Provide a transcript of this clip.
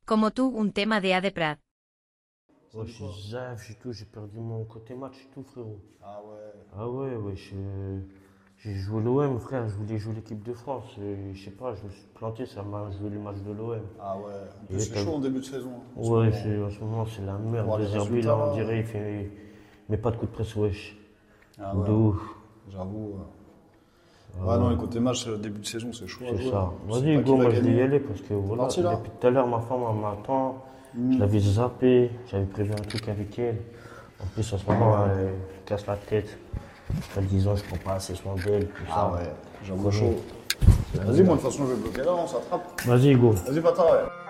Como tú, un tema de A de Prat. Ouais, je suis zaf, j'ai perdu mon côté match et tout, frérot. Ah ouais. Ah ouais, ouais, j'ai joué l'OM, frère, je voulais jouer l'équipe de France. Et je sais pas, je me suis planté, ça m'a joué le match de l'OM. Ah ouais. En plus, Et c'est t'as- chaud en début de saison, hein, en ce Ouais, moment. en ce moment, c'est la merde. Voir les De Zerbi, résultats, là, on là. dirait, il fait. Mais pas de coup de presse, wesh. Ah De ouais. ouf. J'avoue. Ouais, non, les côtés match, début de saison, c'est chaud à C'est jouer, ça. hein. Je sais Vas-y, pas Hugo, qui va moi je vais y gagner. aller parce que voilà, Parti, là. depuis tout à l'heure, ma femme elle m'attend. Je l'avais zappé, j'avais prévu un truc avec elle. En plus, en ce moment, elle me casse la tête. En disant, je prends pas assez soin d'elle, tout Ah ça. ouais, j'avoue Connais. chaud. Vas-y, moi, de toute façon, je vais bloquer là, on s'attrape. Vas-y, Hugo. Vas-y, bâtard, ouais.